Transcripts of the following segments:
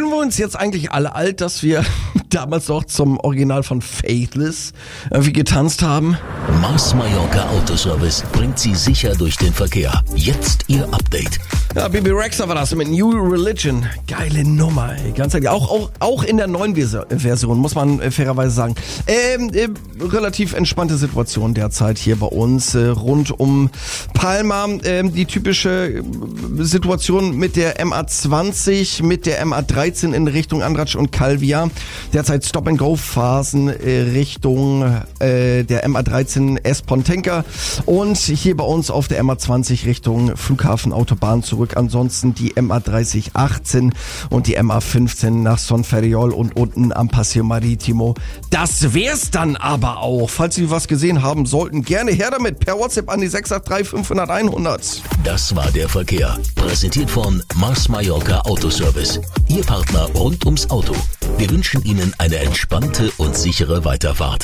Fühlen wir uns jetzt eigentlich alle alt, dass wir damals noch zum Original von Faithless irgendwie getanzt haben? Mars Mallorca Autoservice bringt Sie sicher durch den Verkehr. Jetzt Ihr Update. Ja, Bibi Rexha war das mit New Religion. Geile Nummer, ey. Ganz ehrlich. Auch in der neuen Version, muss man fairerweise sagen. Relativ entspannte Situation derzeit hier bei uns rund um Palma. Die typische Situation mit der MA20, mit der MA13 in Richtung Andratx und Calvia. Derzeit Stop-and-Go-Phasen Richtung der MA13 Espontenka und hier bei uns auf der MA20 Richtung Flughafen Autobahn zurück. Ansonsten die MA30 18 und die MA15 nach Son Ferriol und unten am Paseo Maritimo. Das wär's dann aber auch. Falls Sie was gesehen haben sollten, gerne her damit per WhatsApp an die 683 500 100. Das war der Verkehr. Präsentiert von Mars Mallorca Autoservice. Ihr Partner rund ums Auto. Wir wünschen Ihnen eine entspannte und sichere Weiterfahrt.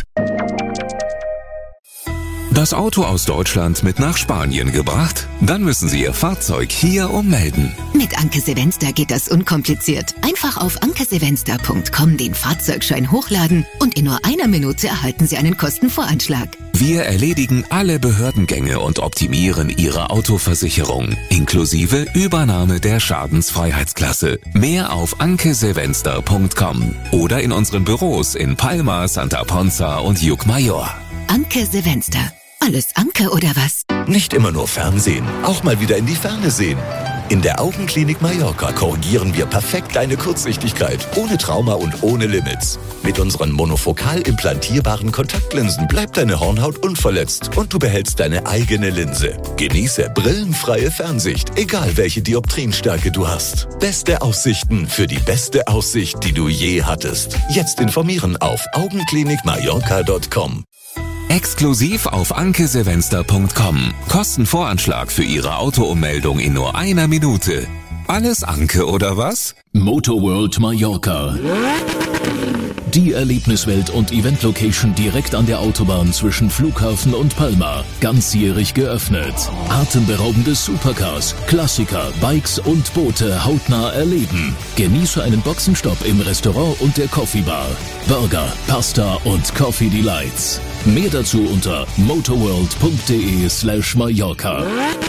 Das Auto aus Deutschland mit nach Spanien gebracht? Dann müssen Sie Ihr Fahrzeug hier ummelden. Mit Anke Sevenster geht das unkompliziert. Einfach auf ankesevenster.com den Fahrzeugschein hochladen und in nur einer Minute erhalten Sie einen Kostenvoranschlag. Wir erledigen alle Behördengänge und optimieren Ihre Autoversicherung, inklusive Übernahme der Schadensfreiheitsklasse. Mehr auf ankesevenster.com oder in unseren Büros in Palma, Santa Ponza und Llucmajor. Anke Sevenster. Alles Anke oder was? Nicht immer nur Fernsehen, auch mal wieder in die Ferne sehen. In der Augenklinik Mallorca korrigieren wir perfekt deine Kurzsichtigkeit, ohne Trauma und ohne Limits. Mit unseren monofokal implantierbaren Kontaktlinsen bleibt deine Hornhaut unverletzt und du behältst deine eigene Linse. Genieße brillenfreie Fernsicht, egal welche Dioptrienstärke du hast. Beste Aussichten für die beste Aussicht, die du je hattest. Jetzt informieren auf augenklinikmallorca.com. Exklusiv auf ankesevenster.com. Kostenvoranschlag für Ihre Autoummeldung in nur einer Minute. Alles Anke oder was? Motorworld Mallorca. Die Erlebniswelt und Event-Location direkt an der Autobahn zwischen Flughafen und Palma. Ganzjährig geöffnet. Atemberaubende Supercars, Klassiker, Bikes und Boote hautnah erleben. Genieße einen Boxenstopp im Restaurant und der Coffee Bar. Burger, Pasta und Coffee Delights. Mehr dazu unter motorworld.de/Mallorca.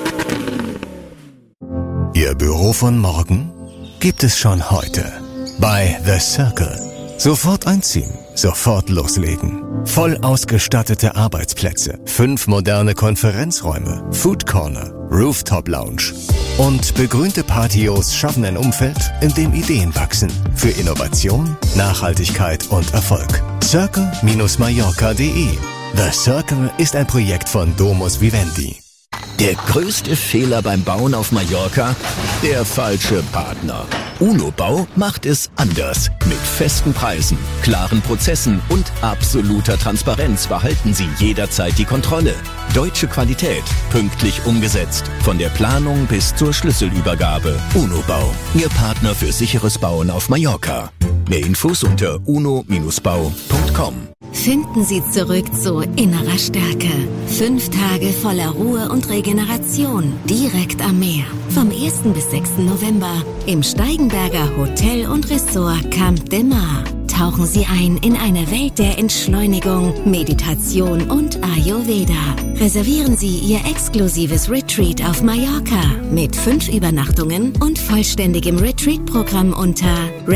Ihr Büro von morgen gibt es schon heute. Bei The Circle. Sofort einziehen, sofort loslegen. Voll ausgestattete Arbeitsplätze, 5 moderne Konferenzräume, Food Corner, Rooftop Lounge und begrünte Patios schaffen ein Umfeld, in dem Ideen wachsen. Für Innovation, Nachhaltigkeit und Erfolg. Circle-Mallorca.de. The Circle ist ein Projekt von Domus Vivendi. Der größte Fehler beim Bauen auf Mallorca? Der falsche Partner. UNO-Bau macht es anders. Mit festen Preisen, klaren Prozessen und absoluter Transparenz behalten Sie jederzeit die Kontrolle. Deutsche Qualität, pünktlich umgesetzt. Von der Planung bis zur Schlüsselübergabe. UNO-Bau, Ihr Partner für sicheres Bauen auf Mallorca. Mehr Infos unter uno-bau.com. Finden Sie zurück zu innerer Stärke. 5 Tage voller Ruhe und Regeneration direkt am Meer. Vom 1. bis 6. November im Steigenberger Hotel und Resort Camp de Mar. Tauchen Sie ein in eine Welt der Entschleunigung, Meditation und Ayurveda. Reservieren Sie Ihr exklusives Retreat auf Mallorca mit 5 Übernachtungen und vollständigem Retreat-Programm unter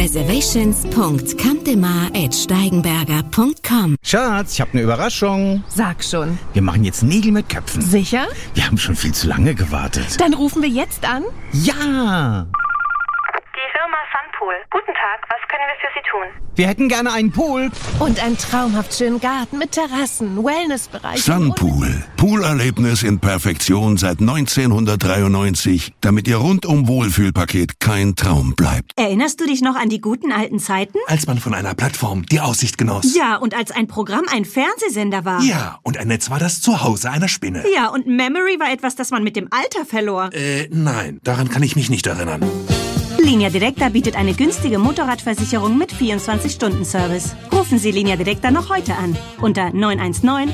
reservations.campdemar@steigenberger.com. Schatz, ich habe eine Überraschung. Sag schon. Wir machen jetzt Nägel mit Köpfen. Sicher? Wir haben schon viel zu lange gewartet. Dann rufen wir jetzt an. Ja! Die Firma Sunpool. Guten Tag, was können wir für Sie tun? Wir hätten gerne einen Pool. Und einen traumhaft schönen Garten mit Terrassen, Wellnessbereich. Sunpool. Poolerlebnis in Perfektion seit 1993, damit Ihr rundum Wohlfühlpaket kein Traum bleibt. Erinnerst du dich noch an die guten alten Zeiten? Als man von einer Plattform die Aussicht genoss. Ja, und als ein Programm ein Fernsehsender war. Ja, und ein Netz war das Zuhause einer Spinne. Ja, und Memory war etwas, das man mit dem Alter verlor. Nein, daran kann ich mich nicht erinnern. Linea Directa bietet eine günstige Motorradversicherung mit 24-Stunden-Service. Rufen Sie Linea Directa noch heute an unter 919